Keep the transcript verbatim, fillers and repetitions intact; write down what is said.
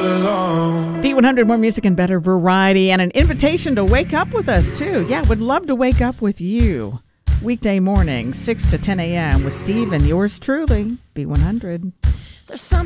alone. B one hundred, more music and better variety, and an invitation to wake up with us, too. Yeah, would love to wake up with you. Weekday morning, six to ten a.m. with Steve and yours truly, B one hundred. There's something